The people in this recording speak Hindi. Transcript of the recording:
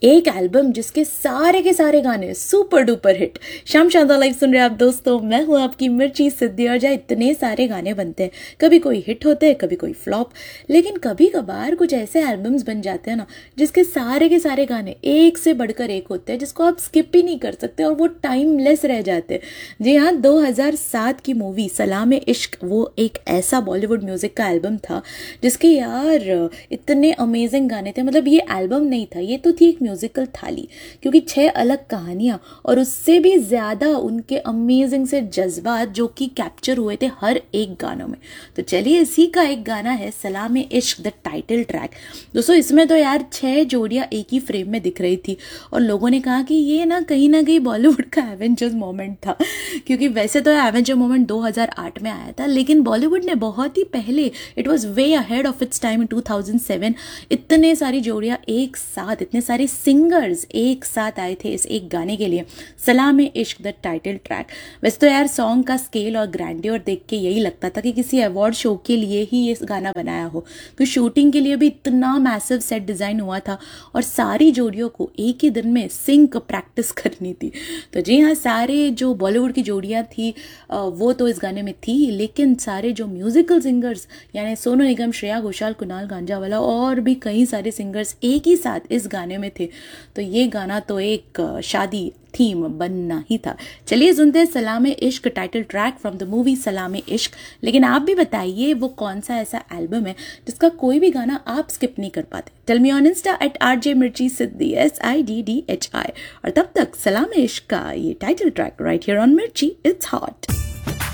एक एल्बम जिसके सारे के सारे गाने सुपर डुपर हिट। शाम शानदार लाइव सुन रहे हैं आप दोस्तों, मैं हूँ आपकी मिर्ची सिद्धि। और जहाँ इतने सारे गाने बनते हैं, कभी कोई हिट होते हैं, कभी कोई फ्लॉप, लेकिन कभी कभार कुछ ऐसे एल्बम्स बन जाते हैं ना जिसके सारे के सारे गाने एक से बढ़कर एक होते हैं, जिसको आप स्किप ही नहीं कर सकते और वो टाइमलेस रह जाते हैं। जी हाँ, 2007 की मूवी सलाम इश्क वो एक ऐसा बॉलीवुड म्यूजिक का एल्बम था जिसके यार इतने अमेजिंग गाने थे। मतलब ये एल्बम नहीं था, ये तो थी एक म्यूजिकल थाली, क्योंकि 6 अलग कहानियां और उससे भी ज्यादा उनके अमेजिंग से जज्बात जो कि कैप्चर हुए थे हर एक गानों में। तो चलिए इसी का एक गाना है सलाम इश्क, द टाइटल ट्रैक। दोस्तों इसमें तो यार 6 जोड़ियां एक ही फ्रेम में दिख रही थी और लोगों ने कहा कि ये ना कहीं बॉलीवुड का एवेंजर्स मोमेंट था, क्योंकि वैसे तो एवेंजर मोमेंट 2008 में आया था, लेकिन बॉलीवुड ने बहुत ही पहले, it was way ahead of its time in 2007, इतने सारी जोड़ियां एक साथ, इतने सारे सिंगर्स एक साथ आए थे इस एक गाने के लिए, सलाम इश्क द टाइटल ट्रैक। वैसे तो यार सॉन्ग का स्केल और ग्रैंडियर देख के यही लगता था कि किसी अवार्ड शो के लिए ही ये गाना बनाया हो, क्योंकि शूटिंग के लिए भी इतना मैसिव सेट डिजाइन हुआ था और सारी जोड़ियों को एक ही दिन में सिंक प्रैक्टिस करनी थी। तो जी हाँ, सारे जो बॉलीवुड की जोड़ियां थी वो तो इस गाने में थी, लेकिन सारे जो म्यूजिकल सिंगर्स यानी सोनू निगम, श्रेया घोषाल, कुणाल गांजावाला और भी कई सारे सिंगर्स एक ही साथ इस गाने में थे। तो ये गाना तो एक शादी थीम बनना ही था। चलिए सुनते हैं सलाम इश्क, title track from the movie सलाम इश्क। लेकिन आप भी बताइए वो कौन सा ऐसा एल्बम है जिसका कोई भी गाना आप स्किप नहीं कर पाते। Tell me on Insta @RJ मिर्ची सिद्धि SIDDHI। और तब तक सलाम इश्क का ये title track right here on मिर्ची, इट्स हॉट।